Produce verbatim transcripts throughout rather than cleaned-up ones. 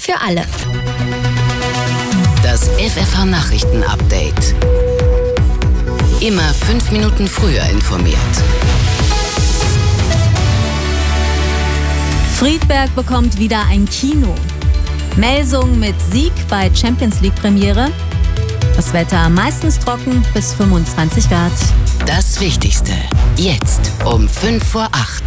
für alle. Das F F H-Nachrichten-Update. Immer fünf Minuten früher informiert. Friedberg bekommt wieder ein Kino. Melsung mit Sieg bei Champions-League-Premiere. Das Wetter meistens trocken bis fünfundzwanzig Grad. Das Wichtigste jetzt um fünf vor acht.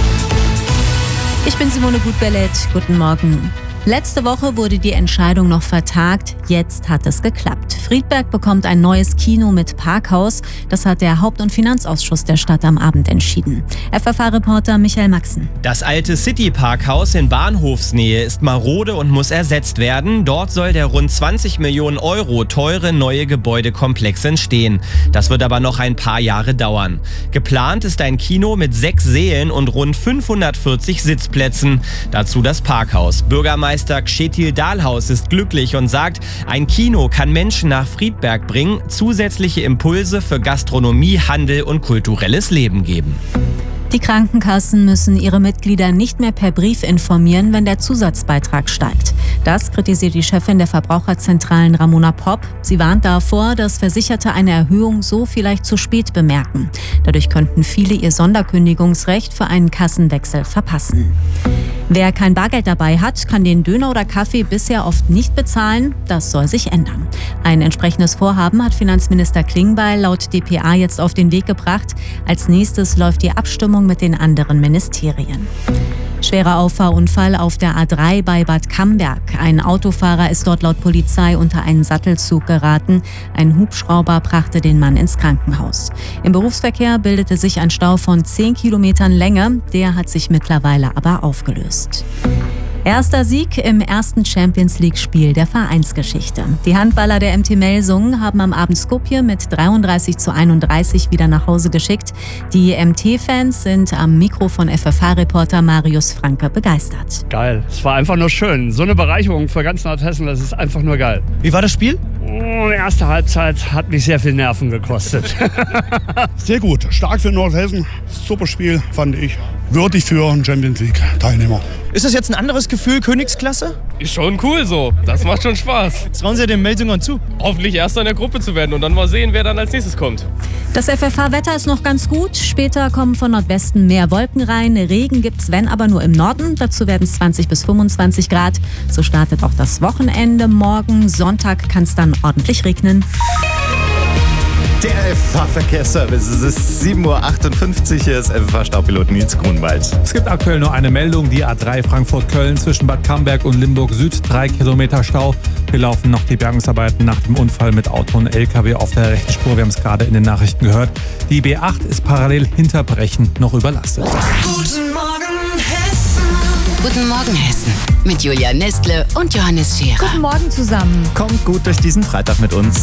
Ich bin Simone Gutbellet. Guten Morgen. Letzte Woche wurde die Entscheidung noch vertagt. Jetzt hat es geklappt. Friedberg bekommt ein neues Kino mit Parkhaus. Das hat der Haupt- und Finanzausschuss der Stadt am Abend entschieden. F F H-Reporter Michael Maxen. Das alte City-Parkhaus in Bahnhofsnähe ist marode und muss ersetzt werden. Dort soll der rund zwanzig Millionen Euro teure neue Gebäudekomplex entstehen. Das wird aber noch ein paar Jahre dauern. Geplant ist ein Kino mit sechs Sälen und rund fünfhundertvierzig Sitzplätzen. Dazu das Parkhaus. Bürgermeister Kjetil Dahlhaus ist glücklich und sagt, ein Kino kann Menschen nach Friedberg bringen, zusätzliche Impulse für Gastronomie, Handel und kulturelles Leben geben. Die Krankenkassen müssen ihre Mitglieder nicht mehr per Brief informieren, wenn der Zusatzbeitrag steigt. Das kritisiert die Chefin der Verbraucherzentralen Ramona Popp. Sie warnt davor, dass Versicherte eine Erhöhung so vielleicht zu spät bemerken. Dadurch könnten viele ihr Sonderkündigungsrecht für einen Kassenwechsel verpassen. Wer kein Bargeld dabei hat, kann den Döner oder Kaffee bisher oft nicht bezahlen. Das soll sich ändern. Ein entsprechendes Vorhaben hat Finanzminister Klingbeil laut D P A jetzt auf den Weg gebracht. Als nächstes läuft die Abstimmung mit den anderen Ministerien. Schwerer Auffahrunfall auf der A drei bei Bad Camberg. Ein Autofahrer ist dort laut Polizei unter einen Sattelzug geraten. Ein Hubschrauber brachte den Mann ins Krankenhaus. Im Berufsverkehr bildete sich ein Stau von zehn Kilometern Länge. Der hat sich mittlerweile aber aufgelöst. Erster Sieg im ersten Champions-League-Spiel der Vereinsgeschichte. Die Handballer der M T Melsungen haben am Abend Skopje mit dreiunddreißig zu einunddreißig wieder nach Hause geschickt. Die M T-Fans sind am Mikro von F F H-Reporter Marius Franke begeistert. Geil, es war einfach nur schön. So eine Bereicherung für ganz Nordhessen, das ist einfach nur geil. Wie war das Spiel? Oh, die erste Halbzeit hat mich sehr viel Nerven gekostet. Sehr gut, stark für Nordhessen. Super Spiel, fand ich. Würdig für einen Champions-League-Teilnehmer. Ist das jetzt ein anderes Gefühl, Königsklasse? Ist schon cool so. Das macht schon Spaß. Trauen Sie den Melsungern zu? Hoffentlich Erster in der Gruppe zu werden und dann mal sehen, wer dann als nächstes kommt. Das F F H-Wetter ist noch ganz gut. Später kommen von Nordwesten mehr Wolken rein. Regen gibt's, wenn aber nur im Norden. Dazu werden es zwanzig bis fünfundzwanzig Grad. So startet auch das Wochenende. Morgen Sonntag kann es dann ordentlich regnen. Der F F H-Verkehrsservice. Es ist sieben Uhr achtundfünfzig. Hier ist F F H-Staubpilot Nils Grunwald. Es gibt aktuell nur eine Meldung. Die A drei Frankfurt-Köln zwischen Bad Camberg und Limburg Süd. Drei Kilometer Stau. Wir laufen noch die Bergungsarbeiten nach dem Unfall mit Auto und L K W auf der rechten Spur. Wir haben es gerade in den Nachrichten gehört. Die B acht ist parallel hinter Brechen noch überlastet. Guten Morgen Hessen. Guten Morgen Hessen. Mit Julia Nestle und Johannes Scherer. Guten Morgen zusammen. Kommt gut durch diesen Freitag mit uns.